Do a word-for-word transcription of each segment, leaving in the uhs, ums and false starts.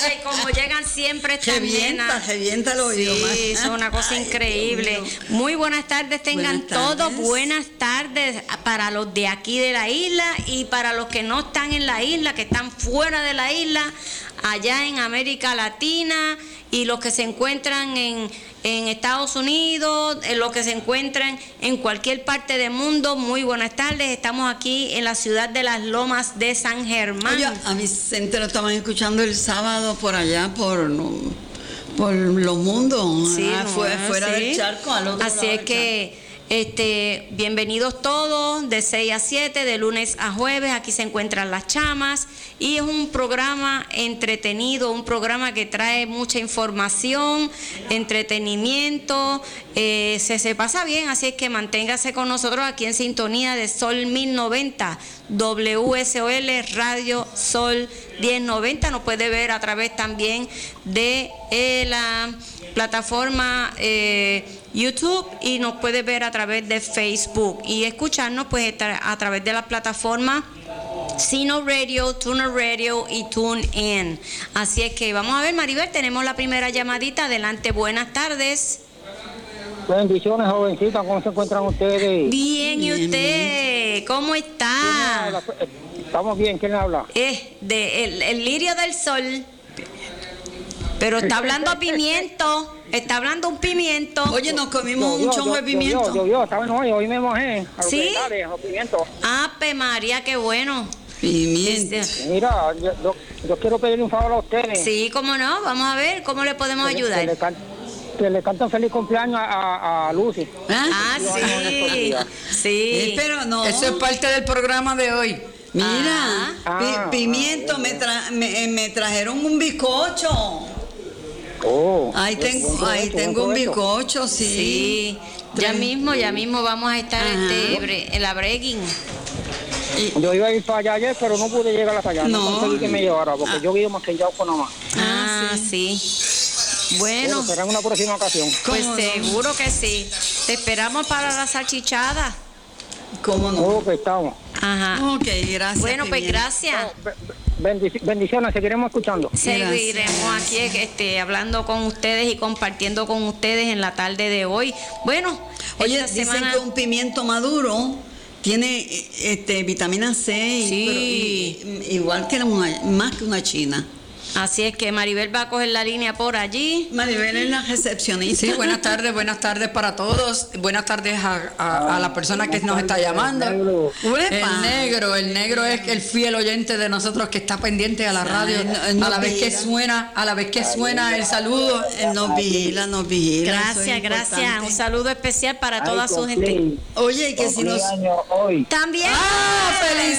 Oye, como llegan siempre estas nenas. Revienta el oído. Sí, es una cosa increíble. Muy buenas tardes tengan buenas tardes. todos. Buenas tardes para los de aquí de la isla y para los que no están en la isla, que están fuera de la isla, allá en América Latina, y los que se encuentran en, en Estados Unidos, en los que se encuentran en cualquier parte del mundo. Muy buenas tardes. Estamos aquí en la ciudad de Las Lomas de San Germán. Oye, a Vicente lo estaban escuchando el sábado por allá, por, por los mundos, sí, ah, no, fue, fuera sí. del charco. Al otro Así es que... Este, bienvenidos todos de seis a siete, de lunes a jueves. Aquí se encuentran las chamas y es un programa entretenido, un programa que trae mucha información, entretenimiento, eh, se, se pasa bien, así es que manténgase con nosotros aquí en sintonía de Sol mil noventa, W S O L Radio Sol diez noventa. Nos puede ver a través también de eh, la plataforma eh, YouTube, y nos puede ver a través de Facebook y escucharnos pues a través de la plataforma Sino Radio, Tuner Radio y TuneIn. Así es que vamos a ver, Maribel, tenemos la primera llamadita. Adelante, buenas tardes. Bendiciones, jovencita, ¿cómo se encuentran ustedes? Bien, ¿y usted? ¿Cómo está? Estamos bien, ¿quién habla? Es de el, el lirio del sol. Pero está hablando a pimiento, está hablando un pimiento. Oye, nos comimos yo, un chongo de pimiento. Yo, yo, yo, estaba en hoy, hoy me mojé. A ¿Sí? Vegetales, a pimiento. Ave María, qué bueno. Pimiento. Mira, yo, yo, yo quiero pedirle un favor a ustedes. Sí, cómo no, vamos a ver cómo le podemos que ayudar. Le, que, le can, que le canten feliz cumpleaños a, a Lucy. Ah, ah sí, sí. Eh, pero no. Eso es parte del programa de hoy. Mira, ah, pi, pimiento, ah, me, tra, me, me trajeron un bizcocho. Oh, ahí tengo, ahí tengo un bizcocho, sí. Sí, ya mismo, ya mismo vamos a estar este, en la breaking. Yo iba a ir para allá ayer, pero no pude llegar hasta allá. No, no conseguí que me llevara, porque ah. yo vivo más que ya con nomás. Ah, ah, sí. sí. Bueno, será en una próxima ocasión. Pues seguro que sí. Te esperamos para la salchichada. ¿Cómo no? Ok, estamos. Ajá. Ok, gracias. Bueno, pues gracias. Bendic- bendiciones, seguiremos escuchando. Seguiremos aquí este, hablando con ustedes y compartiendo con ustedes en la tarde de hoy. Bueno, oye, dicen semana... que un pimiento maduro tiene este vitamina C, sí. pero, y, y, igual que una, más que una china. Así es que Maribel va a coger la línea por allí. Maribel es la recepcionista. Sí, buenas tardes, buenas tardes para todos. Buenas tardes a, a, a la persona que nos está llamando. El negro, el negro es el fiel oyente de nosotros que está pendiente a la radio. A la vez que suena, a la vez que suena el saludo, él nos vigila, nos vigila. Gracias, gracias. Un saludo especial para toda su gente. Oye, que si nos hoy. También. ¡Ah,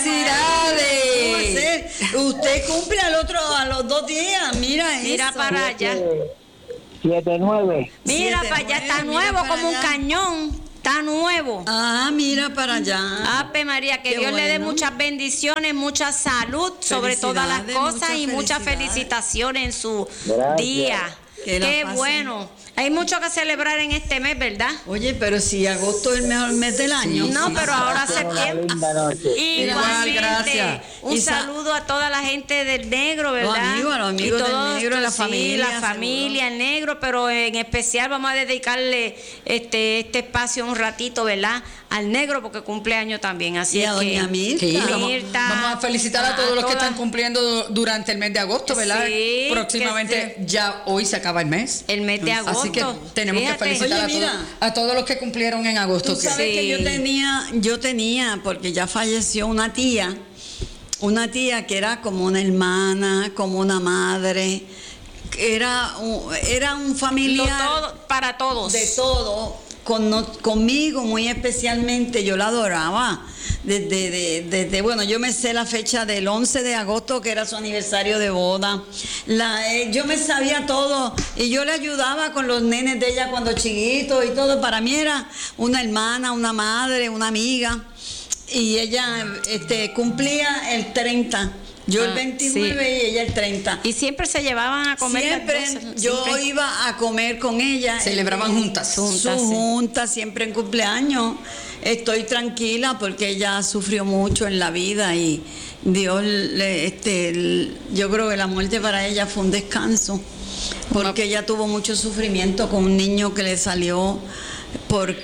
felicidades! Usted cumple al otro, a los dos días, mira Mira eso. para allá. siete nueve. Mira para allá, está nuevo como un cañón. Está nuevo. Ah, mira para allá. Ave María, que Qué Dios bueno. le dé muchas bendiciones, mucha salud sobre todas las cosas y muchas felicitaciones en su Gracias. día. Que Qué bueno. Hay mucho que celebrar en este mes, ¿verdad? Oye, pero si agosto es el mejor mes del año. No, sí. pero ahora septiembre. Igualmente. Gracias. Un y saludo a toda la gente del negro, ¿verdad? Los amigos, los amigos y todos, del negro, la sí, familia. la familia, el negro, pero en especial vamos a dedicarle este este espacio un ratito, ¿verdad? Al negro porque cumple año también. Así y es a que doña Mirta. Sí, Mirta, vamos, vamos a felicitar a, a todos los todas. que están cumpliendo durante el mes de agosto, ¿verdad? Sí, próximamente, sí. Ya hoy se acaba el mes. El mes de agosto. Así que tenemos Fíjate. que felicitar Oye, a, todos, a todos los que cumplieron en agosto. Tú sabes sí. que yo tenía, yo tenía, porque ya falleció una tía, una tía que era como una hermana, como una madre, era un, era un familiar. Todo, para todos. De todo. Con, no, conmigo muy especialmente, yo la adoraba. Desde, de, desde, bueno, yo me sé la fecha del once de agosto, que era su aniversario de boda. La, eh, yo me sabía todo y yo le ayudaba con los nenes de ella cuando chiquitos y todo. Para mí era una hermana, una madre, una amiga. Y ella este, cumplía el treinta. Yo ah, el veintinueve sí. y ella el treinta. Y siempre se llevaban a comer. Siempre, las dos, yo siempre. iba a comer con ella. Celebraban en, juntas. Juntas, su sí. juntas, siempre en cumpleaños. Estoy tranquila porque ella sufrió mucho en la vida y, Dios, le, este, yo creo que la muerte para ella fue un descanso, porque ella tuvo mucho sufrimiento con un niño que le salió por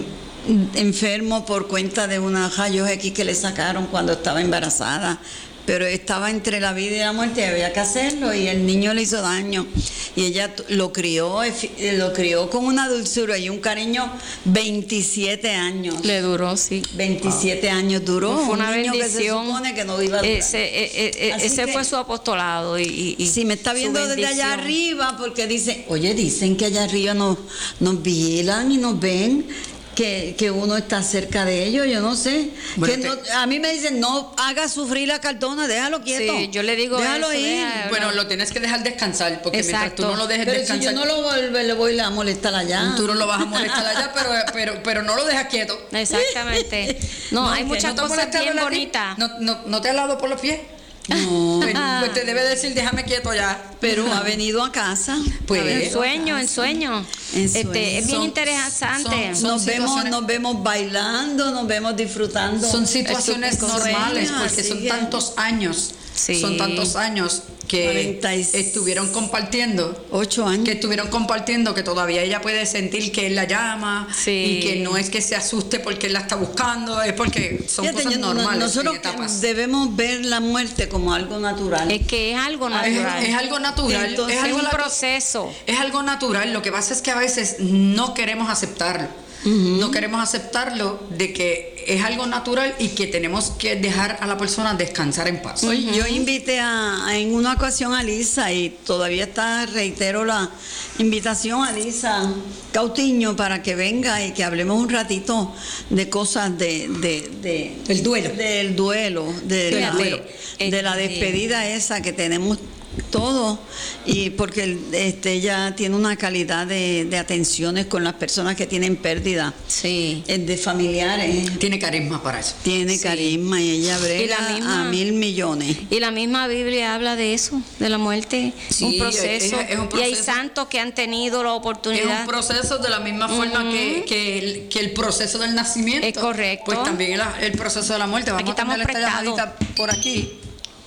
enfermo por cuenta de unos rayos X que le sacaron cuando estaba embarazada. Pero estaba entre la vida y la muerte y había que hacerlo, y el niño le hizo daño y ella lo crió, lo crió con una dulzura y un cariño. Veintisiete años le duró, sí. veintisiete wow. años duró. Fue una un niño bendición. Que se supone que no iba a durar. Ese, eh, eh, ese que, fue su apostolado. Y, y si me está viendo desde allá arriba, porque dicen, oye, dicen que allá arriba nos, nos vigilan y nos ven. Que, que uno está cerca de ellos, yo no sé. Bueno, que no, a mí me dicen, no haga sufrir la Cardona, déjalo quieto. Sí, yo le digo déjalo eso, ir. Deja, bueno, lo tienes que dejar descansar, porque exacto. mientras tú no lo dejes pero descansar. Si yo no lo vuelvo, le voy a molestar allá. Tú no lo vas a molestar allá, pero, pero, pero no lo dejas quieto. Exactamente. No, no hay muchas no cosas bien bonitas. No, no, ¿No te ha dado por los pies? No. Pues, pues te debe decir, déjame quieto ya. Pero ha venido a casa. Pues en sueño, en sueño. En este, sueño. Es bien son, interesante. Son, son nos, vemos, nos vemos bailando, nos vemos disfrutando. Son situaciones normales, porque son que... tantos años. Sí. Son tantos años que cuarenta y seis estuvieron compartiendo. Ocho años. Que estuvieron compartiendo, que todavía ella puede sentir que él la llama. Sí. Y que no es que se asuste porque él la está buscando, es porque son Fíjate, cosas yo, normales. Nosotros debemos ver la muerte como algo natural. Es que es algo natural. Es, es algo natural. Entonces, es, algo es un natu proceso. Es algo natural. Lo que pasa es que a veces no queremos aceptarlo. Uh-huh. No queremos aceptarlo de que es algo natural y que tenemos que dejar a la persona descansar en paz. Uh-huh. Yo invité a, a, en una ocasión a Lisa, y todavía está, reitero la invitación a Lisa Cautiño para que venga y que hablemos un ratito de cosas de, de, de el duelo. Del duelo, de, Fíjate, la, duelo, de la despedida esa que tenemos todo, y porque este, ella tiene una calidad de, de atenciones con las personas que tienen pérdida, sí, de familiares. Tiene carisma para eso. Tiene sí. carisma, y ella brega y la misma, a mil millones. Y la misma Biblia habla de eso, de la muerte, sí, un, proceso. Es, es un proceso. Y hay santos que han tenido la oportunidad. Es un proceso de la misma forma uh-huh. que, que, el, que el proceso del nacimiento. Es correcto. Pues también el, el proceso de la muerte. Vamos aquí a tener esta llamadita por aquí.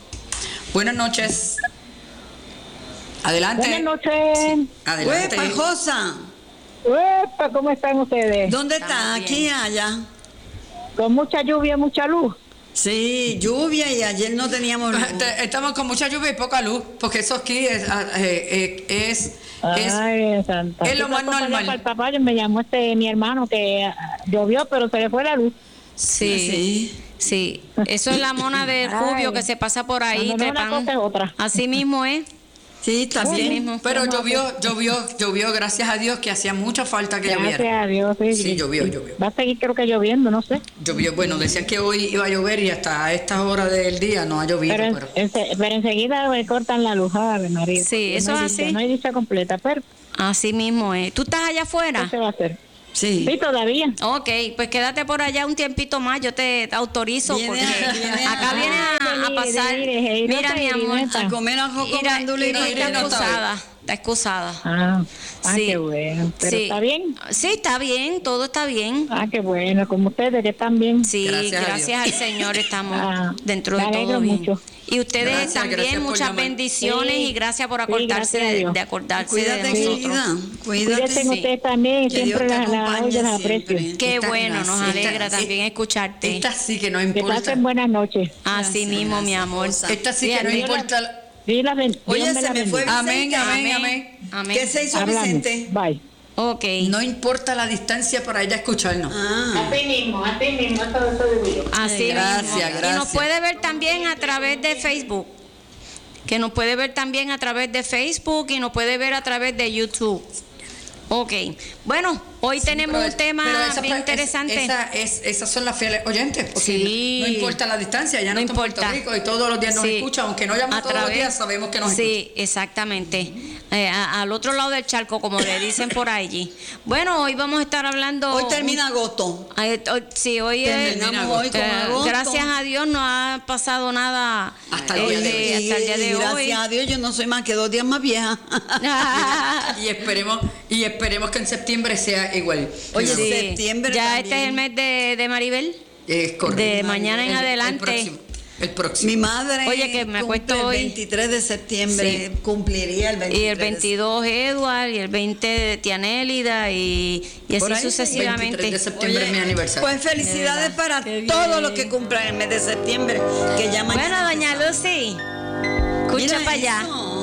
Buenas noches. Adelante. Buenas noches. Sí. Adelante. Uepa, Josa. Uepa, ¿cómo están ustedes? ¿Dónde está? ¿Aquí y allá? Con mucha lluvia, mucha luz. Sí, lluvia, y ayer no teníamos luz. Estamos con mucha lluvia y poca luz, porque eso aquí es eh, es, Ay, es, Santa. es lo más normal. Para el papá, me llamó este mi hermano que llovió, pero se le fue la luz. Sí, sí. Sí, eso es la mona de Rubio Ay, que se pasa por ahí trepando. Otra. Así mismo es. Sí, también. Mismo. Pero llovió, llovió, llovió, gracias a Dios, que hacía mucha falta que gracias lloviera. Gracias a Dios, sí. Sí, llovió, llovió. Va a seguir creo que lloviendo, no sé. Llovió, bueno, decían que hoy iba a llover y hasta esta hora del día no ha llovido. Pero, Pero, en, pero enseguida me cortan la luz, Ave María. Sí, eso no es así. así. No hay dicha completa, pero... Así mismo es. ¿Tú estás allá afuera? ¿Qué se va a hacer? Sí. Sí, todavía. Ok, pues quédate por allá un tiempito más, yo te autorizo viene, porque viene acá a, viene a, a pasar. Mire, Mira, mi amor, a comer ajo con Irina está excusada, está excusada. Ah, ah sí. qué bueno. ¿Pero sí. está bien? Sí, está bien, todo está bien. Ah, qué bueno, como ustedes que están bien. Sí, gracias, gracias al Señor estamos ah, dentro de todo bien. Mucho. Y ustedes gracias, también, gracias muchas bendiciones sí. y gracias por acordarse sí, gracias de, de acordarse Cuídate, de nosotros. Querida. Cuídate, Cuídate sí. ustedes también, que siempre la, la oyen a aprecio. Qué esta, bueno, gracias. nos alegra esta, también escucharte. Esta sí que no importa. Que pasen buenas noches. Así mismo, gracias, mi amor. Cosa. Esta sí que no importa. La... Sí, la ben... Oye, se me fue Vicente. Amén, amén, amén, amén. ¿Qué se hizo Hablamos. Vicente? Bye. Okay. No importa la distancia para ella escucharnos. Ah. Así mismo, así mismo, todo eso de Dios. Así gracias, mismo. Gracias. Y nos puede ver también a través de Facebook. Que nos puede ver también a través de Facebook y nos puede ver a través de YouTube. Ok. Bueno, hoy sí, tenemos un tema bien interesante. Esa, es, esas son las fieles oyentes, porque sí. no, no importa la distancia, ya no, no está en Puerto Rico y todos los días nos sí. escuchan, aunque no llamen todos los días, sabemos que nos sí, escuchan. Sí, exactamente. Eh, a, al otro lado del charco, como le dicen por allí. Bueno, hoy vamos a estar hablando... Hoy termina agosto. Eh, hoy, sí, hoy Terminamos es... hoy con eh, agosto. Gracias a Dios no ha pasado nada hasta el día de hoy. Hasta el día de gracias hoy. a Dios yo no soy más que dos días más vieja. y esperemos y esperemos que en septiembre sea igual. Oye, sí. septiembre ya también. este es el mes de, de Maribel. Es correcto. De mañana en el, adelante. El El próximo. Mi madre Oye, que me acuesto cumple hoy. el veintitrés de septiembre, Sí. cumpliría el veintitrés. Y el veintidós Edward, y el veinte de Tianélida, y, y Por así ahí, sucesivamente. veintitrés de septiembre es mi aniversario. Pues felicidades ¿Verdad? para Qué todos los bien. que cumplan el mes de septiembre, que ya Bueno, mañana doña empezamos. Lucy, escucha Mira para allá. eso.